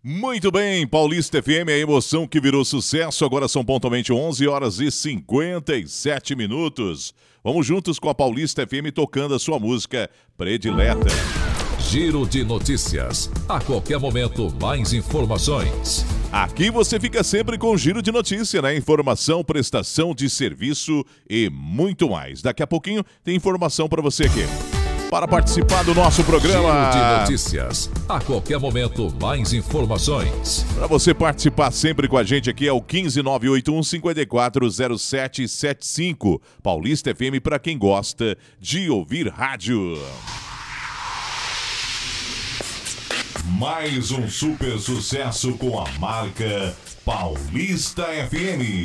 Muito bem, Paulista FM, a emoção que virou sucesso. Agora são pontualmente 11 horas e 57 minutos. Vamos juntos com a Paulista FM tocando a sua música predileta. Giro de notícias. A qualquer momento, mais informações. Aqui você fica sempre com Giro de Notícia, né? Informação, prestação de serviço e muito mais. Daqui a pouquinho tem informação para você aqui. Para participar do nosso programa. Giro de notícias. A qualquer momento, mais informações. Para você participar sempre com a gente aqui é o 15981-540775. Paulista FM para quem gosta de ouvir rádio. Mais um super sucesso com a marca Paulista FM.